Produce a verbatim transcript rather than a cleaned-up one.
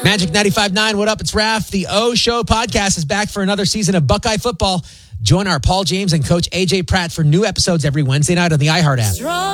Magic ninety-five point nine, what up? It's Raph. The O Show podcast is back for another season of Buckeye football. Join our Paul James and Coach A J Pratt for new episodes every Wednesday night on the iHeart app.